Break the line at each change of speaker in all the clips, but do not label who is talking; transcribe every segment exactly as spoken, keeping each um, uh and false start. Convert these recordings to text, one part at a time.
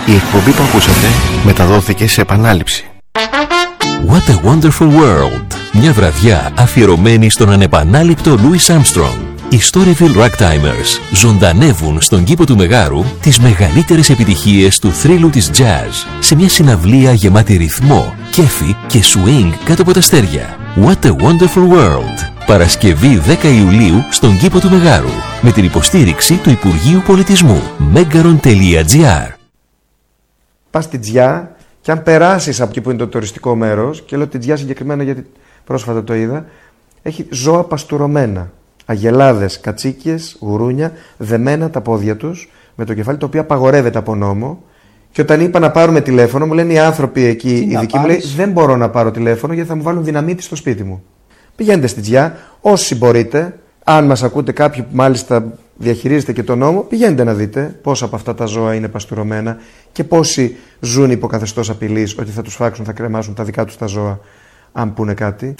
Η εκπομπή που ακούσατε μεταδόθηκε σε επανάληψη.
What a Wonderful World. Μια βραδιά αφιερωμένη στον ανεπανάληπτο Louis Armstrong. Οι Storyville Ragtimers ζωντανεύουν στον κήπο του Μεγάρου τις μεγαλύτερες επιτυχίες του θρύλου της jazz σε μια συναυλία γεμάτη ρυθμό, κέφι και swing κάτω από τα αστέρια. What a Wonderful World. Παρασκευή δέκα Ιουλίου στον κήπο του Μεγάρου με την υποστήριξη του Υπουργείου Πολιτισμού. megaron τελεία gr.
Πας στη Τζιά και αν περάσεις από εκεί που είναι το τουριστικό μέρος, και λέω τη Τζιά συγκεκριμένα γιατί πρόσφατα το είδα, έχει ζώα παστουρωμένα. Αγελάδες, κατσίκιες, γουρούνια, δεμένα τα πόδια τους με το κεφάλι, το οποίο απαγορεύεται από νόμο. Και όταν είπα να πάρουμε τηλέφωνο, μου λένε οι άνθρωποι εκεί, οι δικοί μου, λέει, δεν μπορώ να πάρω τηλέφωνο γιατί θα μου βάλουν δυναμίτη στο σπίτι μου. Πηγαίνετε στη Τζιά, όσοι μπορείτε. Αν μας ακούτε κάποιοι που μάλιστα διαχειρίζετε και τον νόμο, πηγαίνετε να δείτε πόσα από αυτά τα ζώα είναι παστουρωμένα και πόσοι ζουν υπό καθεστώς απειλής ότι θα τους φάξουν, θα κρεμάσουν τα δικά τους τα ζώα, αν πούνε κάτι.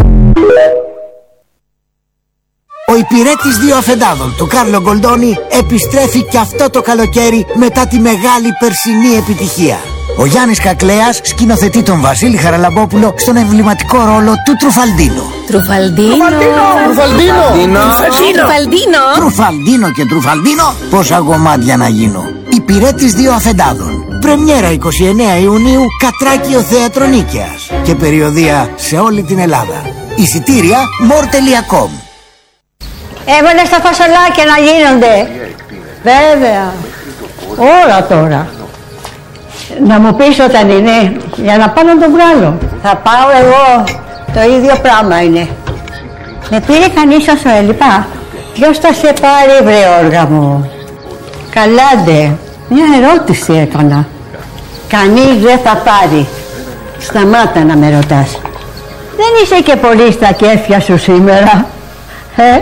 Ο υπηρέτης δύο αφεντάδων του Κάρλο Γκολντόνι επιστρέφει και αυτό το καλοκαίρι μετά τη μεγάλη περσινή επιτυχία. Ο Γιάννης Κακλέας σκηνοθετεί τον Βασίλη Χαραλαμπόπουλο στον εμβληματικό ρόλο του Τρουφαλντίνο.
Τρουφαλντίνο!
Τρουφαλντίνο!
Τρουφαλντίνο!
Τρουφαλντίνο και Τρουφαλντίνο, πόσα γομάτια να γίνω. Υπηρέτης δύο αφεντάδων. Πρεμιέρα εικοστή ενάτη Ιουνίου, Κατράκιο Θέατρο Νίκαιας. Και περιοδεία σε όλη την Ελλάδα. Εισιτήρια μορ τελεία κομ.
Έβαλε στα φασολάκια να γίνονται. Βέβαια. Όλα τώρα. Να μου πεις όταν είναι, για να πάω να το βγάλω. Θα πάω εγώ, το ίδιο πράγμα είναι. Με πήρε κανείς όσο έλειπα. Ποιος θα σε πάρει, βρε όργα μου? Καλάντε, μια ερώτηση έκανα. Κανείς δεν θα πάρει. Σταμάτα να με ρωτάς. Δεν είσαι και πολύ στα κέφια σου σήμερα, ε?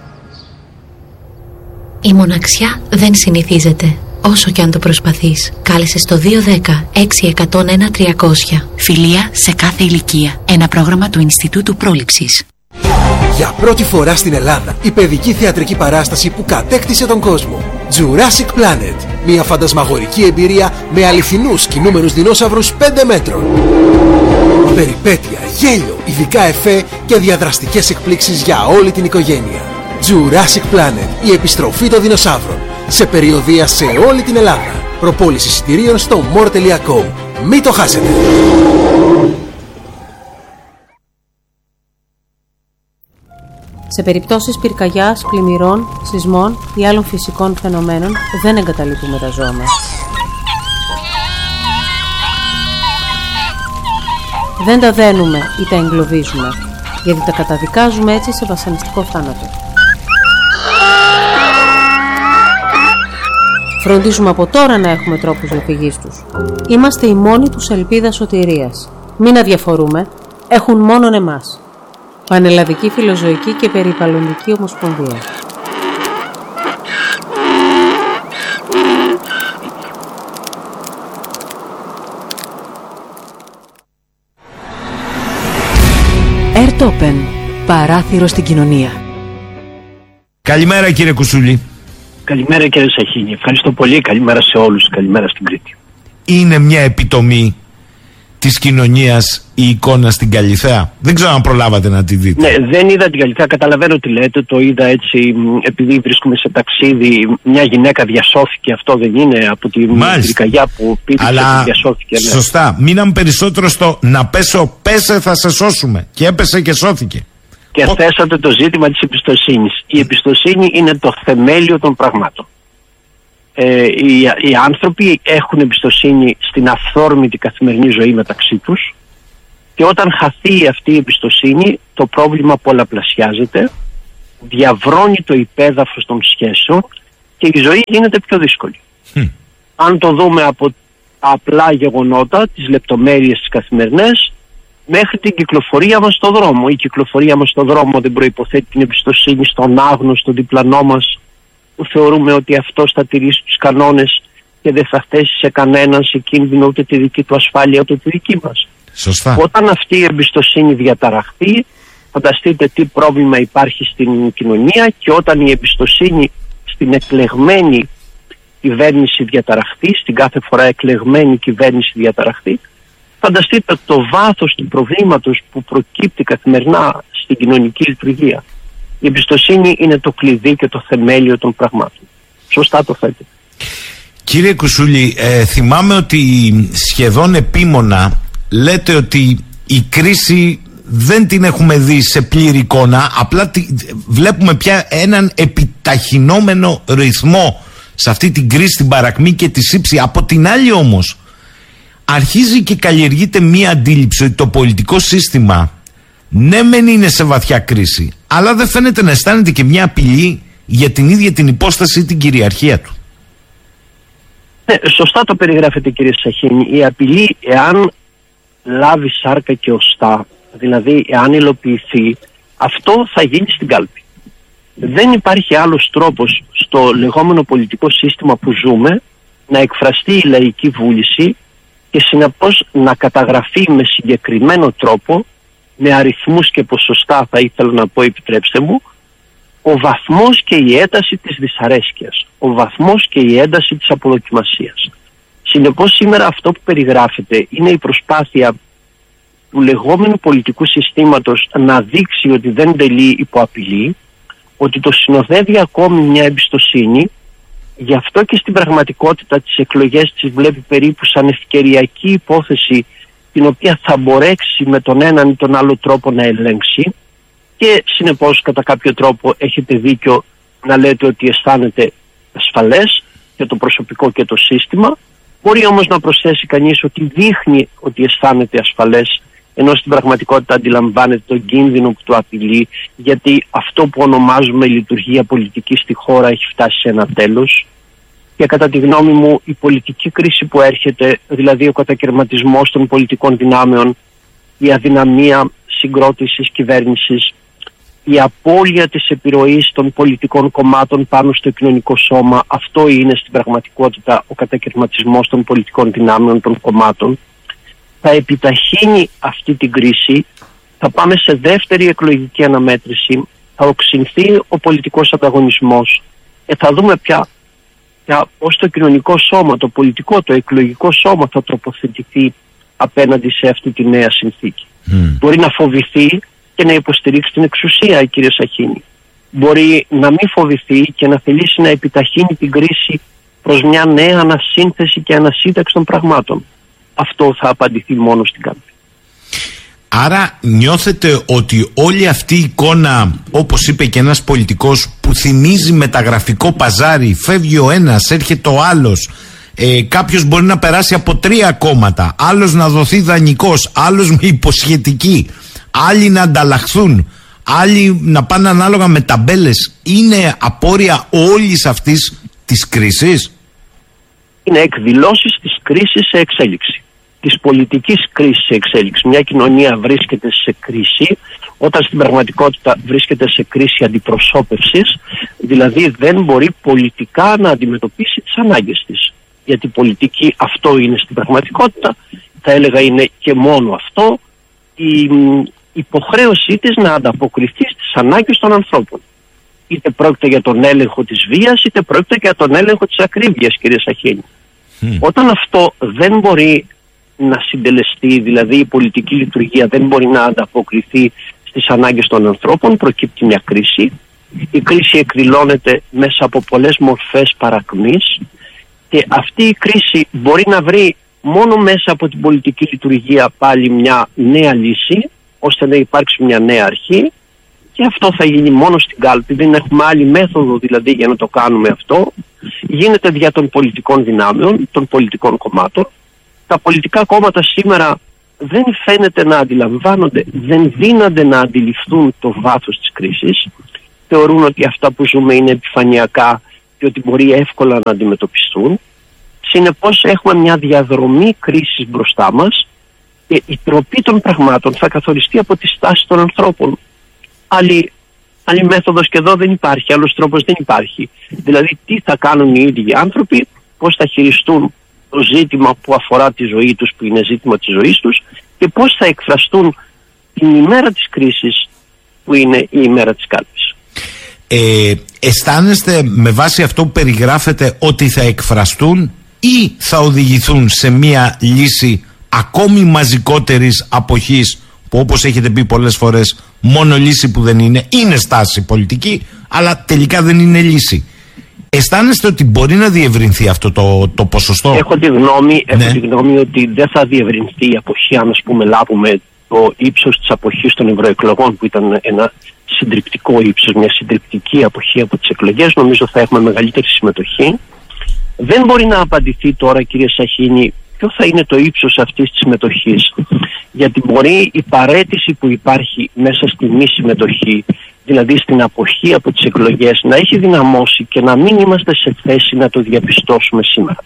Η μοναξιά δεν συνηθίζεται, όσο και αν το προσπαθείς. Κάλεσε στο δύο δέκα έξι εκατόν ένα τριακόσια.
Φιλία σε κάθε ηλικία. Ένα πρόγραμμα του Ινστιτούτου Πρόληψης.
Για πρώτη φορά στην Ελλάδα, η παιδική θεατρική παράσταση που κατέκτησε τον κόσμο. Jurassic Planet. Μια φαντασμαγορική εμπειρία με αληθινούς κινούμενους δεινόσαυρους πέντε μέτρων. Περιπέτεια, γέλιο, ειδικά εφέ και διαδραστικές εκπλήξεις για όλη την οικογένεια. Jurassic Planet, η επιστροφή των δεινοσαύρων. Σε περιοδεία σε όλη την Ελλάδα. Προπόληση εισιτηρίων στο μορ τελεία κομ. Μην το χάσετε!
Σε περιπτώσεις πυρκαγιάς, πλημμυρών, σεισμών ή άλλων φυσικών φαινομένων δεν εγκαταλείπουμε τα ζώα μας. Δεν τα δένουμε ή τα εγκλωβίζουμε, γιατί τα καταδικάζουμε έτσι σε βασανιστικό θάνατο. Φροντίζουμε από τώρα να έχουμε τρόπους διαφυγής τους. Είμαστε η μόνη τους ελπίδα σωτηρίας. Μην αδιαφορούμε, έχουν μόνον εμάς. Πανελλαδική Φιλοζωική και Περιβαλλοντική Ομοσπονδία.
Airtopen. Παράθυρο στην κοινωνία.
Καλημέρα κύριε Κουσούλη.
Καλημέρα κύριε Σαχίνη. Ευχαριστώ πολύ. Καλημέρα σε όλους. Καλημέρα στην Κρήτη.
Είναι μια επιτομή της κοινωνίας η εικόνα στην Καλιθέα? Δεν ξέρω αν προλάβατε να τη δείτε.
Ναι, δεν είδα την Καλιθέα. Καταλαβαίνω τι λέτε. Το είδα έτσι επειδή βρίσκομαι σε ταξίδι. Μια γυναίκα διασώθηκε. Αυτό δεν είναι από την πυρκαγιά που πήρε και διασώθηκε? Ναι.
Σωστά. Μείναμε περισσότερο στο να πέσω, πέσε θα σε σώσουμε. Και έπεσε και σώθηκε.
Και Ο... θέσατε το ζήτημα της εμπιστοσύνης. Η εμπιστοσύνη είναι το θεμέλιο των πραγμάτων. Ε, οι, οι άνθρωποι έχουν εμπιστοσύνη στην αυθόρμητη καθημερινή ζωή μεταξύ τους και όταν χαθεί αυτή η εμπιστοσύνη το πρόβλημα πολλαπλασιάζεται, διαβρώνει το υπέδαφος των σχέσεων και η ζωή γίνεται πιο δύσκολη. Mm. Αν το δούμε από τα απλά γεγονότα, τις λεπτομέρειες τις καθημερινές, μέχρι την κυκλοφορία μας στον δρόμο. Η κυκλοφορία μας στον δρόμο δεν προϋποθέτει την εμπιστοσύνη στον άγνωστο διπλανό μας, που θεωρούμε ότι αυτός θα τηρήσει τους κανόνες και δεν θα θέσει σε κανέναν σε κίνδυνο ούτε τη δική του ασφάλεια ούτε τη δική μας.
Σωστά.
Όταν αυτή η εμπιστοσύνη διαταραχθεί, φανταστείτε τι πρόβλημα υπάρχει στην κοινωνία, και όταν η εμπιστοσύνη στην εκλεγμένη κυβέρνηση διαταραχθεί, στην κάθε φορά εκλεγμένη κυβέρνηση διαταραχθεί, φανταστείτε το βάθος του προβλήματος που προκύπτει καθημερινά στην κοινωνική λειτουργία. Η εμπιστοσύνη είναι το κλειδί και το θεμέλιο των πραγμάτων. Σωστά το θέτε.
Κύριε Κουσούλη, ε, θυμάμαι ότι σχεδόν επίμονα λέτε ότι η κρίση δεν την έχουμε δει σε πλήρη εικόνα, απλά τη, βλέπουμε πια έναν επιταχυνόμενο ρυθμό σε αυτή την κρίση, την παρακμή και τη σύψη. Από την άλλη όμως αρχίζει και καλλιεργείται μία αντίληψη ότι το πολιτικό σύστημα ναι μεν είναι σε βαθιά κρίση, αλλά δεν φαίνεται να αισθάνεται και μια απειλή για την ίδια την υπόσταση ή την κυριαρχία του.
Ναι, σωστά το περιγράφετε κύριε Σαχίνη. Η απειλή, εάν λάβει σάρκα και οστά, δηλαδή εάν υλοποιηθεί, αυτό θα γίνει στην κάλπη. Δεν υπάρχει άλλος τρόπος στο λεγόμενο πολιτικό σύστημα που ζούμε να εκφραστεί η λαϊκή βούληση και συνεπώς να καταγραφεί με συγκεκριμένο τρόπο, με αριθμούς και ποσοστά θα ήθελα να πω, επιτρέψτε μου, ο βαθμός και η ένταση της δυσαρέσκειας, ο βαθμός και η ένταση της αποδοκιμασίας. Συνεπώς σήμερα αυτό που περιγράφεται είναι η προσπάθεια του λεγόμενου πολιτικού συστήματος να δείξει ότι δεν τελεί υπό απειλή, ότι το συνοδεύει ακόμη μια εμπιστοσύνη. Γι' αυτό και στην πραγματικότητα τις εκλογές τις βλέπει περίπου σαν ευκαιριακή υπόθεση, την οποία θα μπορέσει με τον έναν ή τον άλλο τρόπο να ελέγξει, και συνεπώς κατά κάποιο τρόπο έχετε δίκιο να λέτε ότι αισθάνεται ασφαλές και το προσωπικό και το σύστημα. Μπορεί όμως να προσθέσει κανείς ότι δείχνει ότι αισθάνεται ασφαλές, ενώ στην πραγματικότητα αντιλαμβάνεται τον κίνδυνο που του απειλεί, γιατί αυτό που ονομάζουμε λειτουργία πολιτική στη χώρα έχει φτάσει σε ένα τέλος. Και κατά τη γνώμη μου η πολιτική κρίση που έρχεται, δηλαδή ο κατακαιρματισμός των πολιτικών δυνάμεων, η αδυναμία συγκρότησης κυβέρνησης, η απώλεια της επιρροής των πολιτικών κομμάτων πάνω στο κοινωνικό σώμα, αυτό είναι στην πραγματικότητα ο κατακαιρματισμός των πολιτικών δυνάμεων των κομμάτων, θα επιταχύνει αυτή την κρίση. Θα πάμε σε δεύτερη εκλογική αναμέτρηση, θα οξυνθεί ο πολιτικός ανταγωνισμός και θα δούμε πια, πια πώς το κοινωνικό σώμα, το πολιτικό, το εκλογικό σώμα θα τροποθετηθεί απέναντι σε αυτή τη νέα συνθήκη. Mm. Μπορεί να φοβηθεί και να υποστηρίξει την εξουσία, κύριε Σαχίνη. Μπορεί να μην φοβηθεί και να θελήσει να επιταχύνει την κρίση προς μια νέα ανασύνθεση και ανασύνταξη των πραγμάτων. Αυτό θα απαντηθεί μόνο στην κάλπη.
Άρα νιώθετε ότι όλη αυτή η εικόνα, όπως είπε και ένας πολιτικός, που θυμίζει μεταγραφικό παζάρι, φεύγει ο ένας, έρχεται ο άλλος, ε, κάποιος μπορεί να περάσει από τρία κόμματα, άλλος να δοθεί δανεικός, άλλος με υποσχετική, άλλοι να ανταλλαχθούν, άλλοι να πάνε ανάλογα με ταμπέλες, είναι απόρρια όλης αυτής της κρίσης?
Είναι εκδηλώσεις της κρίσης σε εξέλιξη, της πολιτικής κρίσης σε εξέλιξη. Μια κοινωνία βρίσκεται σε κρίση όταν στην πραγματικότητα βρίσκεται σε κρίση αντιπροσώπευσης, δηλαδή δεν μπορεί πολιτικά να αντιμετωπίσει τις ανάγκες της. Γιατί η πολιτική αυτό είναι στην πραγματικότητα, θα έλεγα είναι και μόνο αυτό, η υποχρέωσή της να ανταποκριθεί στις ανάγκες των ανθρώπων. Είτε πρόκειται για τον έλεγχο της βίας, είτε πρόκειται για τον έλεγχο της ακρίβειας, κύριε Σαχίνη. Mm. Όταν αυτό δεν μπορεί να συντελεστεί, δηλαδή η πολιτική λειτουργία δεν μπορεί να ανταποκριθεί στις ανάγκες των ανθρώπων, προκύπτει μια κρίση. Η κρίση εκδηλώνεται μέσα από πολλές μορφές παρακμής και αυτή η κρίση μπορεί να βρει μόνο μέσα από την πολιτική λειτουργία πάλι μια νέα λύση, ώστε να υπάρξει μια νέα αρχή, και αυτό θα γίνει μόνο στην κάλπη. Δεν έχουμε άλλη μέθοδο δηλαδή για να το κάνουμε αυτό. Γίνεται δια των πολιτικών δυνάμεων, των πολιτικών κομμάτων. Τα πολιτικά κόμματα σήμερα δεν φαίνεται να αντιλαμβάνονται, δεν δύνανται να αντιληφθούν το βάθος της κρίσης. Θεωρούν ότι αυτά που ζούμε είναι επιφανειακά και ότι μπορεί εύκολα να αντιμετωπιστούν. Συνεπώς έχουμε μια διαδρομή κρίσης μπροστά μας και η τροπή των πραγμάτων θα καθοριστεί από τη στάση των ανθρώπων. Άλλη, άλλη μέθοδος και εδώ δεν υπάρχει, άλλος τρόπος δεν υπάρχει. Δηλαδή τι θα κάνουν οι ίδιοι οι άνθρωποι, πώς θα χειριστούν το ζήτημα που αφορά τη ζωή τους, που είναι ζήτημα της ζωής τους, και πώς θα εκφραστούν την ημέρα της κρίσης που είναι η ημέρα της κάλπης.
Ε, αισθάνεστε με βάση αυτό που περιγράφετε ότι θα εκφραστούν ή θα οδηγηθούν σε μια λύση ακόμη μαζικότερης αποχής, που όπως έχετε πει πολλές φορές, μόνο λύση που δεν είναι, είναι στάση πολιτική, αλλά τελικά δεν είναι λύση. Αισθάνεστε ότι μπορεί να διευρυνθεί αυτό το, το ποσοστό?
Έχω τη γνώμη,
ναι.
έχω τη γνώμη ότι δεν θα διευρυνθεί η αποχή αν, ας πούμε, λάβουμε το ύψος της αποχής των ευρωεκλογών, που ήταν ένα συντριπτικό ύψος, μια συντριπτική αποχή από τις εκλογές. Νομίζω θα έχουμε μεγαλύτερη συμμετοχή. Δεν μπορεί να απαντηθεί τώρα, κύριε Σαχίνη, ποιο θα είναι το ύψος αυτής της συμμετοχής. Γιατί μπορεί η παραίτηση που υπάρχει μέσα στη μη συμμετοχή, δηλαδή στην αποχή από τις εκλογές, να έχει δυναμώσει και να μην είμαστε σε θέση να το διαπιστώσουμε σήμερα.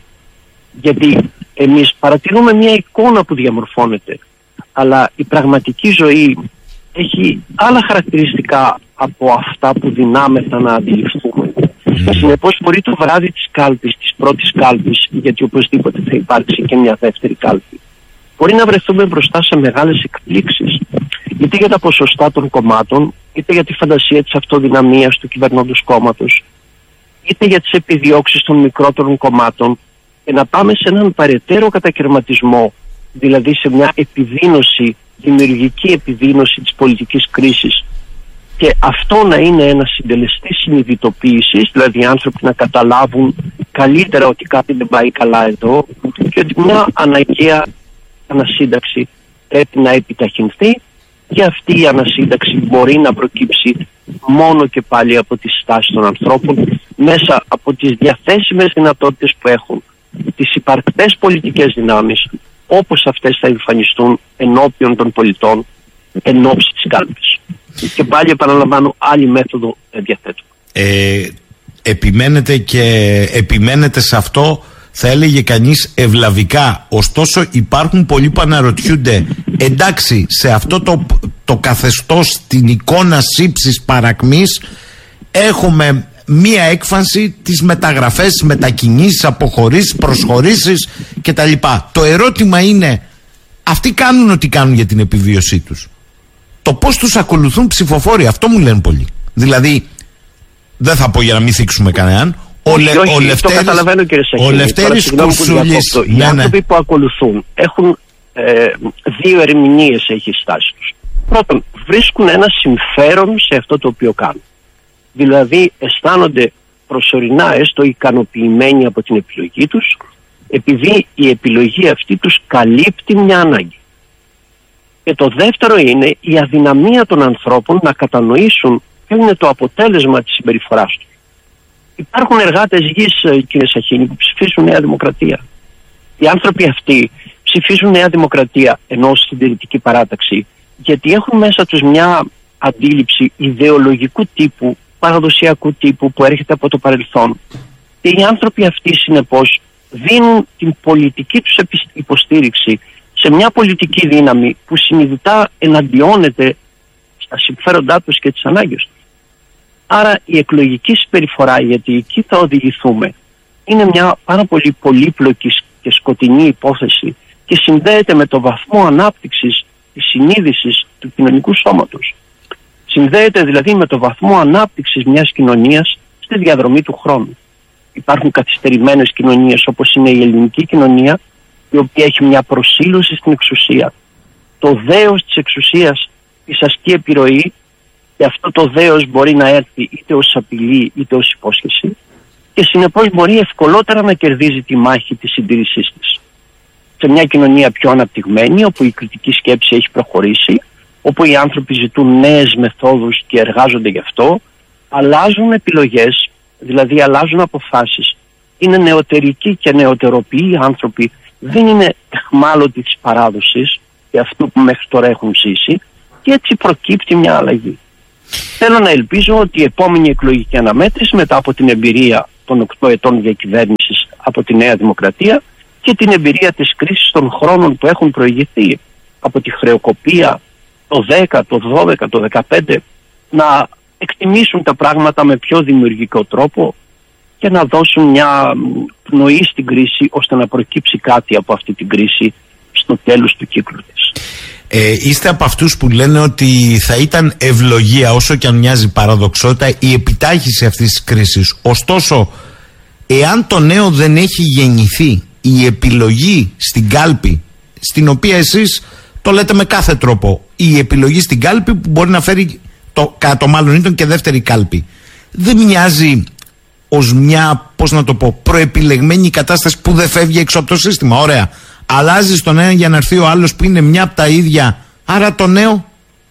Γιατί εμείς παρατηρούμε μια εικόνα που διαμορφώνεται, αλλά η πραγματική ζωή έχει άλλα χαρακτηριστικά από αυτά που δυνάμεθα να αντιληφθούμε. Mm. Συνεπώς μπορεί το βράδυ της κάλπης, της πρώτης κάλπης, γιατί οπωσδήποτε θα υπάρξει και μια δεύτερη κάλπη, μπορεί να βρεθούμε μπροστά σε μεγάλες εκπλήξεις, είτε για τα ποσοστά των κομμάτων, είτε για τη φαντασία της αυτοδυναμίας του κυβερνώντος κόμματος, είτε για τις επιδιώξεις των μικρότερων κομμάτων, και να πάμε σε έναν παρετέρω κατακαιρματισμό, δηλαδή σε μια επιδείνωση, δημιουργική επιδείνωση της πολιτικής κρίσης, και αυτό να είναι ένα συντελεστή συνειδητοποίησης, δηλαδή οι άνθρωποι να καταλάβουν καλύτερα ότι κάτι δεν πάει καλά εδώ και ότι μια αναγκαία ανασύνταξη πρέπει να επιταχυνθεί, και αυτή η ανασύνταξη μπορεί να προκύψει μόνο και πάλι από τις στάσεις των ανθρώπων, μέσα από τις διαθέσιμες δυνατότητες που έχουν, τις υπαρκτές πολιτικές δυνάμεις, όπως αυτές θα εμφανιστούν ενώπιον των πολιτών εν ώψη της κάλπης. Και πάλι επαναλαμβάνω, άλλη μέθοδο δεν διαθέτουμε.
Ε, επιμένετε και επιμένετε σε αυτό, θα έλεγε κανείς ευλαβικά. Ωστόσο υπάρχουν πολλοί που αναρωτιούνται, εντάξει, σε αυτό το, το καθεστώς, την εικόνα σύψης παρακμής, έχουμε μία έκφανση, τις μεταγραφές, μετακινήσεις, αποχωρήσεις, προσχωρήσεις κτλ. Το ερώτημα είναι, αυτοί κάνουν ό,τι κάνουν για την επιβίωσή τους. Το πώς τους ακολουθούν ψηφοφόροι, αυτό μου λένε πολλοί. Δηλαδή, δεν θα πω για να μην θίξουμε κανέναν, ο, Λε,
όχι,
ο Λευτέρης,
το καταλαβαίνω, κύριε Σαχίνη.
ο Λευτέρης Κουρσούλης,
οι
ναι,
άνθρωποι
ναι.
που ακολουθούν έχουν ε, δύο ερμηνείες, έχει η στάση τους. Πρώτον, βρίσκουν ένα συμφέρον σε αυτό το οποίο κάνουν. Δηλαδή αισθάνονται προσωρινά έστω ικανοποιημένοι από την επιλογή τους, επειδή η επιλογή αυτή τους καλύπτει μια ανάγκη. Και το δεύτερο είναι η αδυναμία των ανθρώπων να κατανοήσουν ποιο είναι το αποτέλεσμα της συμπεριφοράς τους. Υπάρχουν εργάτες γης, κύριε Σαχίνη, που ψηφίζουν Νέα Δημοκρατία. Οι άνθρωποι αυτοί ψηφίζουν Νέα Δημοκρατία ενώ συντηρητική παράταξη, γιατί έχουν μέσα τους μια αντίληψη ιδεολογικού τύπου, παραδοσιακού τύπου, που έρχεται από το παρελθόν. Και οι άνθρωποι αυτοί, συνεπώς, δίνουν την πολιτική τους υποστήριξη σε μια πολιτική δύναμη που συνειδητά εναντιώνεται στα συμφέροντά τους και τις ανάγκες τους. Άρα η εκλογική συμπεριφορά, γιατί εκεί θα οδηγηθούμε, είναι μια πάρα πολύ πολύπλοκη και σκοτεινή υπόθεση και συνδέεται με το βαθμό ανάπτυξης της συνείδησης του κοινωνικού σώματος. Συνδέεται δηλαδή με το βαθμό ανάπτυξης μιας κοινωνίας στη διαδρομή του χρόνου. Υπάρχουν καθυστερημένες κοινωνίες, όπως είναι η ελληνική κοινωνία, η οποία έχει μια προσήλωση στην εξουσία. Το δέος της εξουσίας της ασκεί επιρροή, και αυτό το δέος μπορεί να έρθει είτε ως απειλή είτε ως υπόσχεση, και συνεπώς μπορεί ευκολότερα να κερδίζει τη μάχη της συντήρησής της. Σε μια κοινωνία πιο αναπτυγμένη, όπου η κριτική σκέψη έχει προχωρήσει, όπου οι άνθρωποι ζητούν νέες μεθόδους και εργάζονται γι' αυτό, αλλάζουν επιλογές, δηλαδή αλλάζουν αποφάσεις. Είναι νεωτερικοί και νεωτεροποιοί άνθρωποι, δεν είναι αιχμάλωτοι της παράδοσης και αυτού που μέχρι τώρα έχουν ζήσει, και έτσι προκύπτει μια αλλαγή. Θέλω να ελπίζω ότι η επόμενη εκλογική αναμέτρηση, μετά από την εμπειρία των οκτώ ετών διακυβέρνησης από τη Νέα Δημοκρατία και την εμπειρία της κρίσης των χρόνων που έχουν προηγηθεί από τη χρεοκοπία το δέκα, το δώδεκα, το δεκαπέντε, να εκτιμήσουν τα πράγματα με πιο δημιουργικό τρόπο και να δώσουν μια πνοή στην κρίση, ώστε να προκύψει κάτι από αυτή την κρίση στο τέλος του κύκλου της.
Ε, είστε από αυτούς που λένε ότι θα ήταν ευλογία, όσο και αν μοιάζει παραδοξότητα, η επιτάχυση αυτής της κρίσης. Ωστόσο, εάν το νέο δεν έχει γεννηθεί, η επιλογή στην κάλπη, στην οποία εσείς το λέτε με κάθε τρόπο, η επιλογή στην κάλπη που μπορεί να φέρει το, κατά το μάλλον ήτον και δεύτερη κάλπη, δεν μοιάζει ως μια, πώς να το πω, προεπιλεγμένη κατάσταση που δεν φεύγει έξω από το σύστημα? Ωραία. Αλλάζει τον ένα για να έρθει ο άλλος που είναι μια από τα ίδια, άρα το νέο.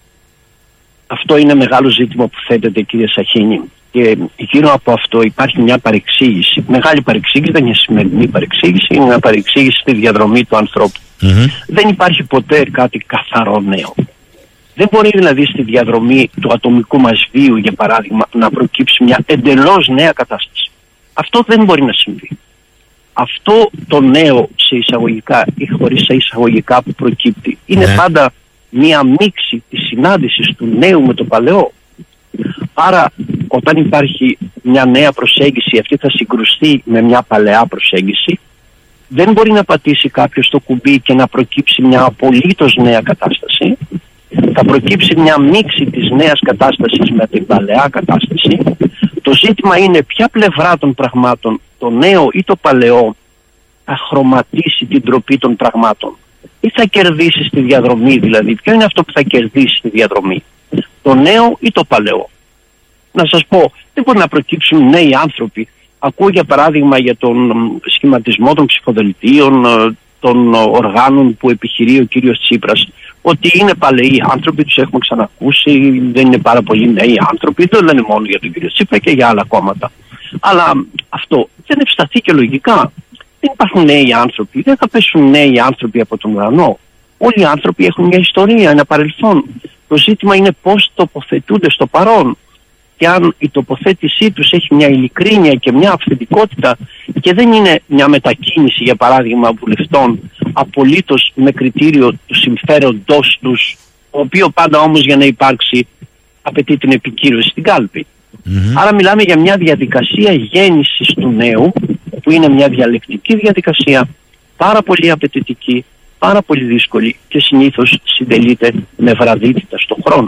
Αυτό είναι μεγάλο ζήτημα που θέτεται, κύριε Σαχίνη. Και γύρω από αυτό υπάρχει μια παρεξήγηση. Μεγάλη παρεξήγηση, δεν είναι σημερινή παρεξήγηση, είναι μια παρεξήγηση στη διαδρομή του ανθρώπου. Mm-hmm. Δεν υπάρχει ποτέ κάτι καθαρό νέο. Δεν μπορεί δηλαδή στη διαδρομή του ατομικού μας βίου, για παράδειγμα, να προκύψει μια εντελώς νέα κατάσταση. Αυτό δεν μπορεί να συμβεί. Αυτό το νέο σε εισαγωγικά ή χωρίς σε εισαγωγικά που προκύπτει είναι ναι. πάντα μια μίξη της συνάντησης του νέου με το παλαιό. Άρα όταν υπάρχει μια νέα προσέγγιση, αυτή θα συγκρουστεί με μια παλαιά προσέγγιση. Δεν μπορεί να πατήσει κάποιος το κουμπί και να προκύψει μια απολύτως νέα κατάσταση. Θα προκύψει μια μίξη της νέας κατάστασης με την παλαιά κατάσταση. Το ζήτημα είναι ποια πλευρά των πραγμάτων, το νέο ή το παλαιό, θα χρωματίσει την τροπή των πραγμάτων. Ή θα κερδίσει στη διαδρομή, δηλαδή ποιο είναι αυτό που θα κερδίσει στη διαδρομή, το νέο ή το παλαιό? Να σας πω, δεν μπορεί να προκύψουν νέοι άνθρωποι. Ακούω για παράδειγμα για τον σχηματισμό των ψηφοδελτίων, των οργάνων που επιχειρεί ο κύριος Τσίπρας, ότι είναι παλαιοί άνθρωποι, τους έχουμε ξανακούσει, δεν είναι πάρα πολλοί νέοι άνθρωποι, δεν λένε μόνο για τον κύριο Τσίπρα και για άλλα κόμματα. Αλλά αυτό δεν ευσταθεί και λογικά. Δεν υπάρχουν νέοι άνθρωποι, δεν θα πέσουν νέοι άνθρωποι από τον ουρανό. Όλοι οι άνθρωποι έχουν μια ιστορία, ένα παρελθόν. Το ζήτημα είναι πώς τοποθετούνται στο παρόν. Και αν η τοποθέτησή τους έχει μια ειλικρίνεια και μια αυθεντικότητα και δεν είναι μια μετακίνηση, για παράδειγμα, βουλευτών απολύτως με κριτήριο του συμφέροντός τους, το οποίο πάντα όμως για να υπάρξει απαιτεί την επικύρωση στην κάλπη. Mm-hmm. Άρα μιλάμε για μια διαδικασία γέννησης του νέου, που είναι μια διαλεκτική διαδικασία, πάρα πολύ απαιτητική, πάρα πολύ δύσκολη και συνήθως συντελείται με βραδύτητα στον χρόνο.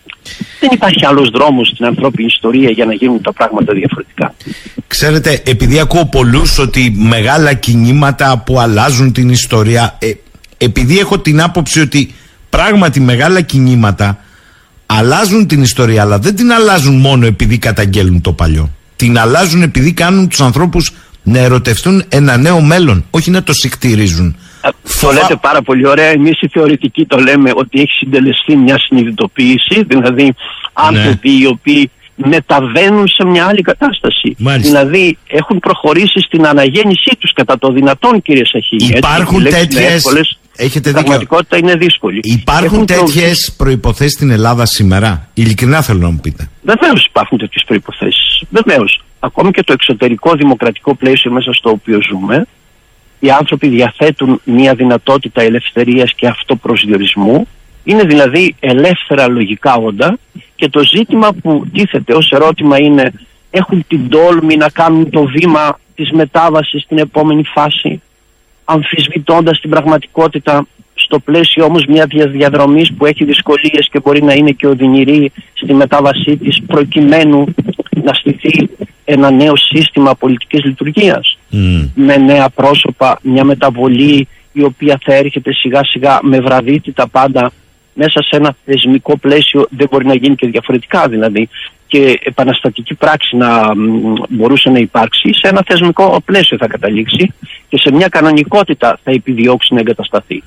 Δεν υπάρχει άλλος δρόμος στην ανθρώπινη ιστορία για να γίνουν τα πράγματα διαφορετικά.
Ξέρετε, επειδή ακούω πολλούς ότι μεγάλα κινήματα που αλλάζουν την ιστορία, ε, επειδή έχω την άποψη ότι πράγματι μεγάλα κινήματα αλλάζουν την ιστορία, αλλά δεν την αλλάζουν μόνο επειδή καταγγέλνουν το παλιό. Την αλλάζουν επειδή κάνουν τους ανθρώπους να ερωτευτούν ένα νέο μέλλον, όχι να το συχτηρίζουν.
Το λέτε πάρα πολύ ωραία. Εμείς οι θεωρητικοί το λέμε ότι έχει συντελεστεί μια συνειδητοποίηση, δηλαδή άνθρωποι ναι. οι οποίοι μεταβαίνουν σε μια άλλη κατάσταση. Μάλιστα. Δηλαδή έχουν προχωρήσει στην αναγέννησή τους κατά το δυνατόν, κύριε Σαχίνη.
Υπάρχουν τέτοιες. Έχετε
η πραγματικότητα είναι δύσκολη.
Υπάρχουν τέτοιες προϋποθέσεις στην Ελλάδα σήμερα? Ειλικρινά θέλω να μου πείτε.
Βεβαίως υπάρχουν τέτοιες προϋποθέσεις. Βεβαίως. Ακόμη και το εξωτερικό δημοκρατικό πλαίσιο μέσα στο οποίο ζούμε, οι άνθρωποι διαθέτουν μια δυνατότητα ελευθερίας και αυτοπροσδιορισμού. Είναι δηλαδή ελεύθερα λογικά όντα και το ζήτημα που τίθεται ως ερώτημα είναι, έχουν την τόλμη να κάνουν το βήμα της μετάβασης στην επόμενη φάση, αμφισβητώντας την πραγματικότητα στο πλαίσιο όμως μια διαδρομής που έχει δυσκολίες και μπορεί να είναι και οδυνηρή στη μετάβασή της, προκειμένου να στηθεί ένα νέο σύστημα πολιτικής λειτουργίας mm. με νέα πρόσωπα, μια μεταβολή η οποία θα έρχεται σιγά σιγά με βραδύτητα πάντα μέσα σε ένα θεσμικό πλαίσιο. Δεν μπορεί να γίνει και διαφορετικά, δηλαδή, και επαναστατική πράξη να μπορούσε να υπάρξει, σε ένα θεσμικό πλαίσιο θα καταλήξει και σε μια κανονικότητα θα επιδιώξει να εγκατασταθεί.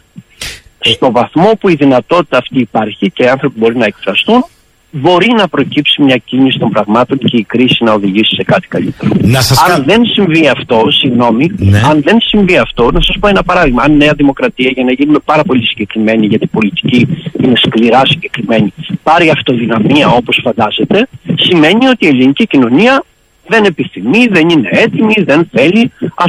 Ε. Στο βαθμό που η δυνατότητα αυτή υπάρχει και οι άνθρωποι μπορεί να εκφραστούν, μπορεί να προκύψει μια κίνηση των πραγμάτων και η κρίση να οδηγήσει σε κάτι καλύτερο.
Να σας
αν
κα...
δεν συμβεί αυτό, συγγνώμη, ναι. αν δεν συμβεί αυτό, να σας πω ένα παράδειγμα. Αν η Νέα Δημοκρατία, για να γίνουμε πάρα πολύ συγκεκριμένοι, γιατί η πολιτική είναι σκληρά συγκεκριμένη, πάρει αυτοδυναμία όπως φαντάζεται, σημαίνει ότι η ελληνική κοινωνία δεν επιθυμεί, δεν είναι έτοιμη, δεν θέλει.